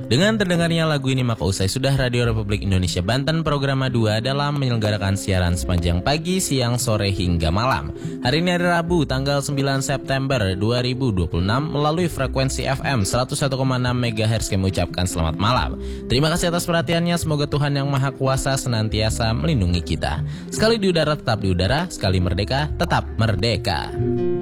Dengan terdengarnya lagu ini maka usai sudah Radio Republik Indonesia Banten Programa 2 dalam menyelenggarakan siaran sepanjang pagi, siang, sore hingga malam. Hari ini hari Rabu tanggal 9 September 2026 melalui frekuensi FM 101,6 MHz kami ucapkan selamat malam. Terima kasih atas perhatiannya, semoga Tuhan Yang Maha Kuasa senantiasa melindungi kita. Sekali di udara tetap di udara, sekali merdeka tetap merdeka.